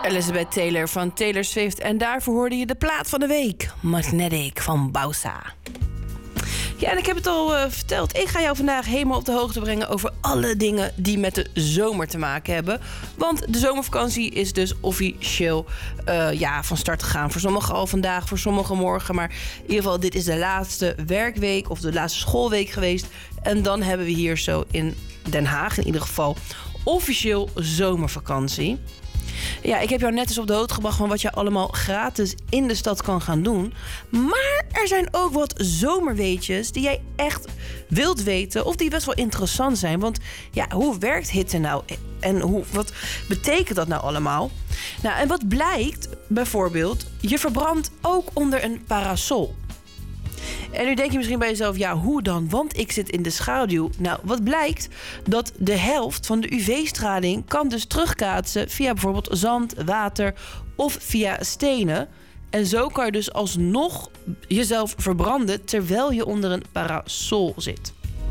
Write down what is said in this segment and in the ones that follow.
Elizabeth Taylor van Taylor Swift. En daarvoor hoorde je de plaat van de week. Magnetic van Bausa. Ja, en ik heb het al verteld. Ik ga jou vandaag helemaal op de hoogte brengen over alle dingen die met de zomer te maken hebben. Want de zomervakantie is dus officieel van start gegaan. Voor sommigen al vandaag, voor sommigen morgen. Maar in ieder geval, dit is de laatste werkweek of de laatste schoolweek geweest. En dan hebben we hier zo in Den Haag in ieder geval officieel zomervakantie. Ja, ik heb jou net eens op de hoogte gebracht van wat je allemaal gratis in de stad kan gaan doen. Maar er zijn ook wat zomerweetjes die jij echt wilt weten of die best wel interessant zijn. Want ja, hoe werkt hitte nou en wat betekent dat nou allemaal? Nou, en wat blijkt bijvoorbeeld, je verbrandt ook onder een parasol. En nu denk je misschien bij jezelf, ja, hoe dan? Want ik zit in de schaduw. Nou, wat blijkt? Dat de helft van de UV-straling kan dus terugkaatsen via bijvoorbeeld zand, water of via stenen. En zo kan je dus alsnog jezelf verbranden terwijl je onder een parasol zit.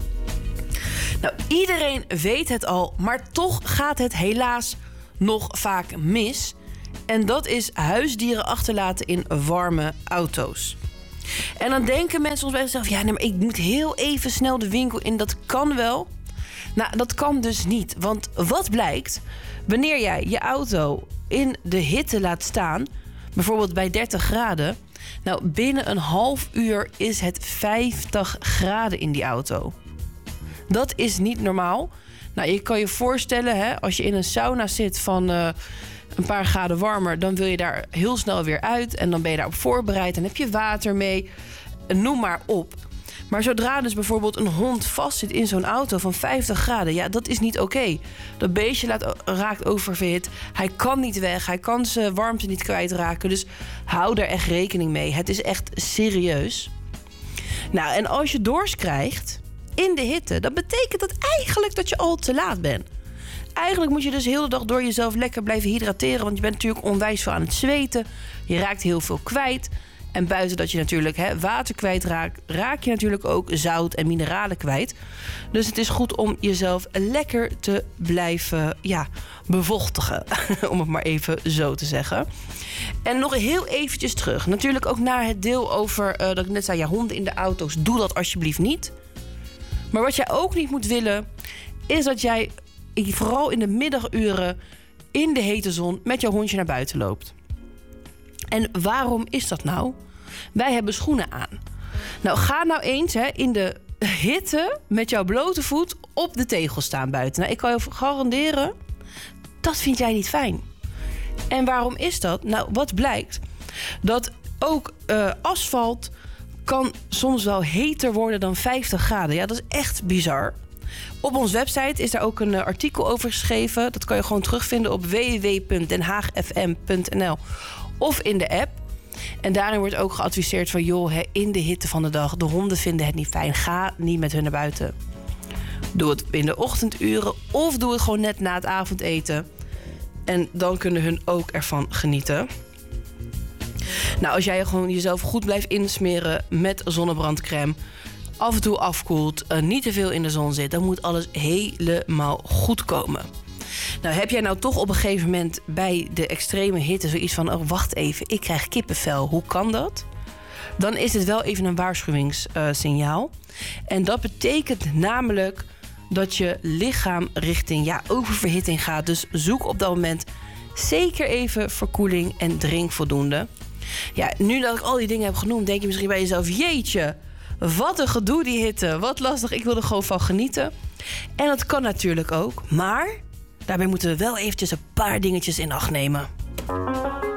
Nou, iedereen weet het al, maar toch gaat het helaas nog vaak mis. En dat is huisdieren achterlaten in warme auto's. En dan denken mensen soms bij zichzelf, ja, nee, maar ik moet heel even snel de winkel in. Dat kan wel. Nou, dat kan dus niet. Want wat blijkt? Wanneer jij je auto in de hitte laat staan, bijvoorbeeld bij 30 graden... nou, binnen een half uur is het 50 graden in die auto. Dat is niet normaal. Nou, je kan je voorstellen, hè, als je in een sauna zit van een paar graden warmer, dan wil je daar heel snel weer uit. En dan ben je daarop voorbereid. Dan heb je water mee. Noem maar op. Maar zodra dus bijvoorbeeld een hond vastzit in zo'n auto van 50 graden... ja, dat is niet oké. Dat beestje raakt oververhit. Hij kan niet weg. Hij kan zijn warmte niet kwijtraken. Dus hou er echt rekening mee. Het is echt serieus. Nou, en als je dorst krijgt in de hitte, dan betekent dat eigenlijk dat je al te laat bent. Eigenlijk moet je dus heel de dag door jezelf lekker blijven hydrateren. Want je bent natuurlijk onwijs veel aan het zweten. Je raakt heel veel kwijt. En buiten dat je natuurlijk water kwijtraakt, raak je natuurlijk ook zout en mineralen kwijt. Dus het is goed om jezelf lekker te blijven bevochtigen. Om het maar even zo te zeggen. En nog heel eventjes terug. Natuurlijk ook naar het deel over dat ik net zei, ja, honden in de auto's. Doe dat alsjeblieft niet. Maar wat jij ook niet moet willen, is dat jij vooral in de middaguren in de hete zon met jouw hondje naar buiten loopt. En waarom is dat nou? Wij hebben schoenen aan. Nou, ga nou eens in de hitte met jouw blote voet op de tegel staan buiten. Nou, ik kan je garanderen, dat vind jij niet fijn. En waarom is dat? Nou, wat blijkt? Dat ook asfalt kan soms wel heter worden dan 50 graden. Ja, dat is echt bizar. Op onze website is daar ook een artikel over geschreven. Dat kan je gewoon terugvinden op www.denhaagfm.nl of in de app. En daarin wordt ook geadviseerd van, joh, in de hitte van de dag, de honden vinden het niet fijn. Ga niet met hun naar buiten. Doe het in de ochtenduren of doe het gewoon net na het avondeten. En dan kunnen hun ook ervan genieten. Nou, als jij gewoon jezelf goed blijft insmeren met zonnebrandcrème, af en toe afkoelt, niet te veel in de zon zit, dan moet alles helemaal goed komen. Nou, heb jij nou toch op een gegeven moment bij de extreme hitte zoiets van, oh, wacht even, ik krijg kippenvel, hoe kan dat? Dan is het wel even een waarschuwingssignaal. En dat betekent namelijk dat je lichaam richting oververhitting gaat. Dus zoek op dat moment zeker even verkoeling en drink voldoende. Ja, nu dat ik al die dingen heb genoemd, denk je misschien bij jezelf, jeetje, wat een gedoe die hitte, wat lastig, ik wil er gewoon van genieten. En dat kan natuurlijk ook, maar daarbij moeten we wel eventjes een paar dingetjes in acht nemen.